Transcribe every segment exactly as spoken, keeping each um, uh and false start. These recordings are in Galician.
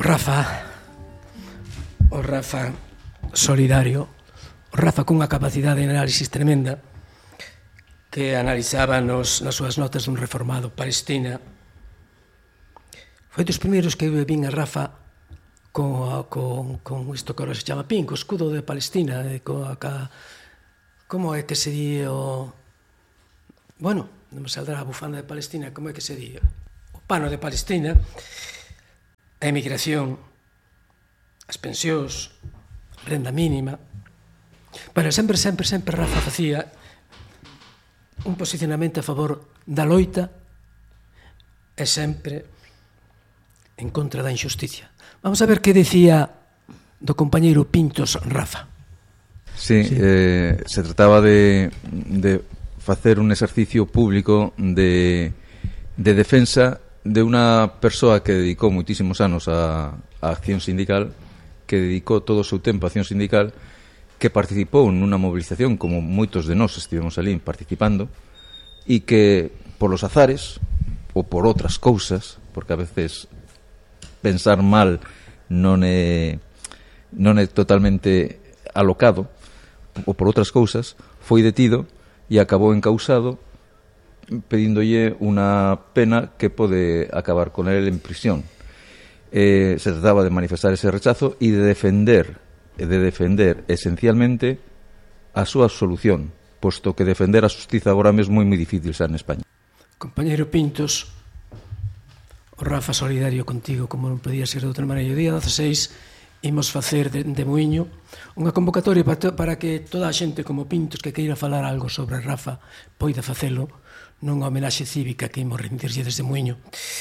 O Rafa, o Rafa solidario, o Rafa cunha capacidade de análisis tremenda, que analizaba nos, nas súas notas dun reformado Palestina. Foi dos primeiros que vin a Rafa con, con, con isto que agora se chama PIN, co escudo de Palestina, e co, ca, como é que se di o... Bueno, non me saldrá a bufanda de Palestina, como é que se di? O pano de Palestina, a emigración, as pensións, renda mínima. Pero sempre, sempre, sempre Rafa facía un posicionamento a favor da loita e sempre en contra da injusticia. Vamos a ver que decía do compañeiro Pintos Rafa. Sí, sí. Eh, se trataba de, de facer un exercicio público de, de defensa de unha persoa que dedicou moitísimos anos a, a acción sindical, que dedicou todo o seu tempo a acción sindical, que participou nunha movilización como moitos de nós estivemos ali participando, e que por los azares ou por outras cousas, porque a veces pensar mal non é non é totalmente alocado, ou por outras cousas, foi detido e acabou encausado, pedíndolle unha pena que pode acabar con él en prisión. Eh, se trataba de manifestar ese rechazo e de defender de defender esencialmente a súa solución, posto que defender a xustiza agora mesmo é moi difícil xa en España. Compañeiro Pintos, o Rafa solidario contigo, como non podía ser de outra maneira. O día dezaseis imos facer de, de Muiño unha convocatoria para, to, para que toda a xente como Pintos que queira falar algo sobre Rafa poida facelo nunha homenaxe cívica que imos rendirlle desde Muiño.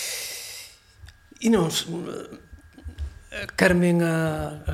E nos Carmen, a, a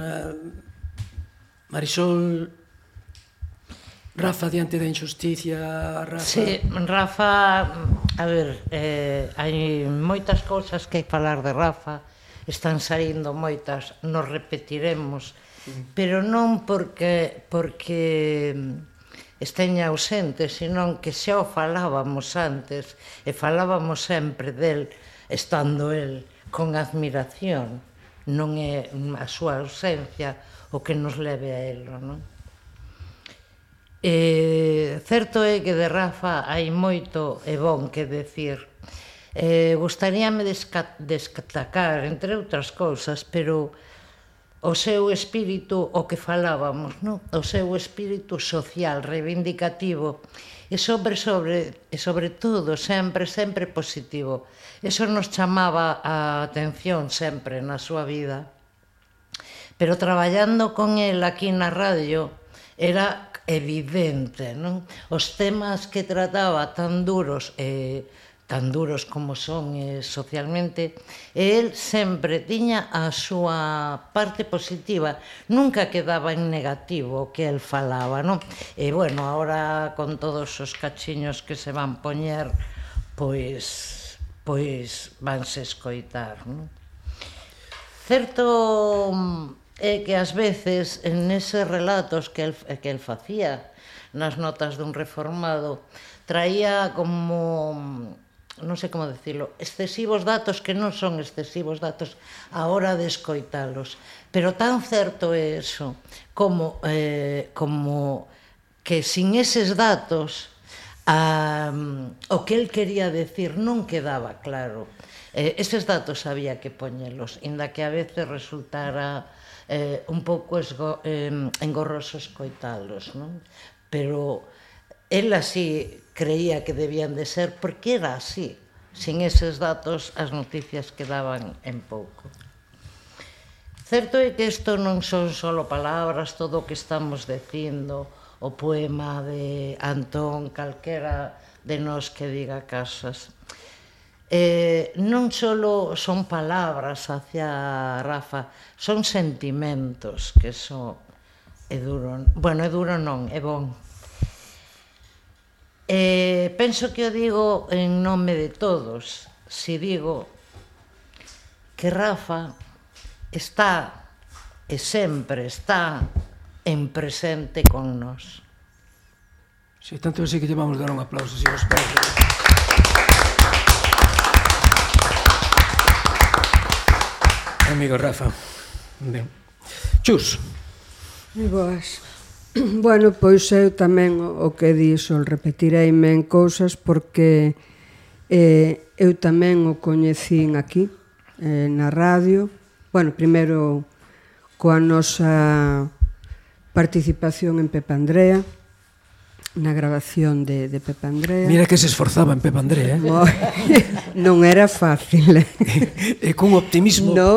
Marisol, Rafa diante da injusticia, Rafa... Sí, Rafa, a ver, eh, hai moitas cousas que hai que falar de Rafa, están saindo moitas, nos repetiremos, pero non porque porque esteña ausente, senón que xa o falábamos antes, e falábamos sempre del, estando el con admiración, non é a súa ausencia o que nos leve a elo, non? Eh, certo é que de Rafa hai moito e bon que decir. Eh, gustaríame destacar, entre outras cousas, pero o seu espírito, o que falábamos, non? O seu espírito social, reivindicativo, e sobre, sobre, e sobre todo, sempre, sempre positivo. Eso nos chamaba a atención sempre na súa vida. Pero traballando con el aquí na radio era evidente, non? Os temas que trataba tan duros, eh, tan duros como son eh, socialmente, e el sempre tiña a súa parte positiva, nunca quedaba en negativo o que el falaba, non? E, bueno, ahora con todos os cachiños que se van poñer, pois, pois vanse escoitar, non? Certo é que ás veces en eses relatos que el, que el facía nas notas dun reformado traía como, non sei como decirlo, excesivos datos que non son excesivos datos a hora de escoitalos, pero tan certo é eso como, eh, como que sin eses datos a, o que el quería decir non quedaba claro. Eh, eses datos había que poñelos, inda que a veces resultara eh, un pouco esgo, eh, engorroso escoitalos, non? Pero el así creía que debían de ser, porque era así. Sin eses datos, as noticias quedaban en pouco. Certo é que isto non son só palabras, todo o que estamos dicindo, o poema de Antón, calquera de nós que diga casas. Eh, non só son palabras hacia Rafa, son sentimentos, que eso é duro. Bueno, é duro non, é bon. Eh, penso que o digo en nome de todos, si digo que Rafa está e sempre está en presente con nós. Si, tanto así que llevamos dar un aplauso, si vos parece. amigo Rafa. Ben. Chus. Moi boas. Bueno, pois eu tamén o que dixo, repetireime en cousas porque eh, eu tamén o coñecín aquí, eh, na radio. Bueno, primeiro coa nosa participación en Pepe Andrea, na grabación de, de Pepe Andrea. Mira que se esforzaba en Pepe Andrea, eh? Non era fácil. E cun optimismo no,